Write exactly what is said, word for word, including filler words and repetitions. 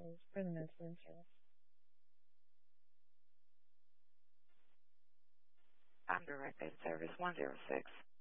service for the Midland service. I'm direct at service one zero six.